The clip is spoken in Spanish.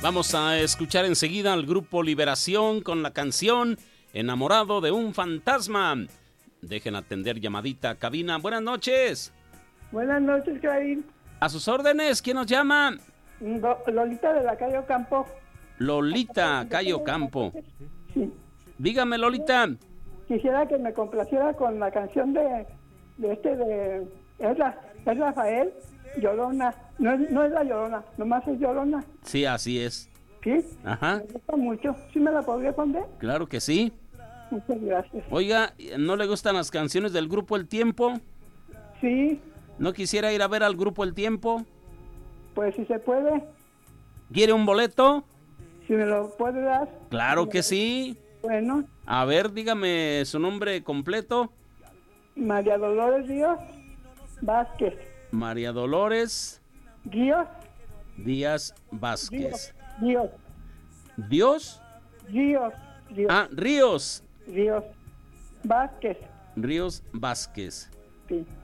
Vamos a escuchar enseguida al grupo Liberación con la canción Enamorado de un fantasma. Dejen atender llamadita a cabina. Buenas noches. Buenas noches, Clarín. A sus órdenes, ¿quién nos llama? Lolita de la calle Ocampo. Lolita, calle Ocampo. Sí. Dígame, Lolita. Quisiera que me complaciera con la canción es Rafael, Llorona. No es la Llorona, nomás es Llorona. Sí, así es. ¿Sí? Ajá. Me gusta mucho. ¿Sí me la podría poner? Claro que sí. Muchas gracias. Oiga, ¿no le gustan las canciones del grupo El Tiempo? Sí. ¿No quisiera ir a ver al grupo El Tiempo? Pues si se puede. ¿Quiere un boleto? Si me lo puede dar. Claro que sí. Bueno. A ver, dígame su nombre completo. María Dolores Ríos Vázquez. María Dolores Ríos Díaz Vázquez. Ríos. ¿Dios? Ríos. Ríos. Ríos Vázquez. Ríos Vázquez. Sí.